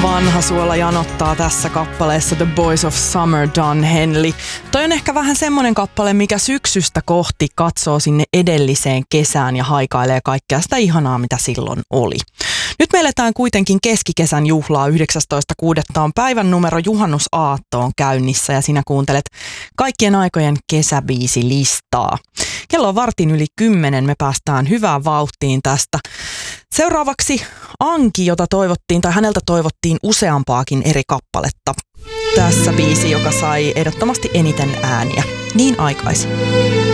Vanha suola janottaa tässä kappaleessa The Boys of Summer, Don Henley. Toi on ehkä vähän semmonen kappale, mikä syksystä kohti katsoo sinne edelliseen kesään ja haikailee kaikkea sitä ihanaa, mitä silloin oli. Nyt me eletään kuitenkin keskikesän juhlaa. 19.6. on päivän numero juhannusaatto on käynnissä ja sinä kuuntelet kaikkien aikojen kesäbiisilistaa. Kello on 9:10, me päästään hyvään vauhtiin tästä. Seuraavaksi Anki, jota toivottiin, tai häneltä toivottiin useampaakin eri kappaletta. Tässä biisi, joka sai ehdottomasti eniten ääniä. Niin aikaisin.